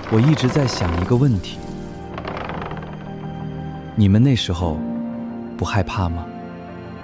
我一直在想一个问题：你们那时候不害怕吗？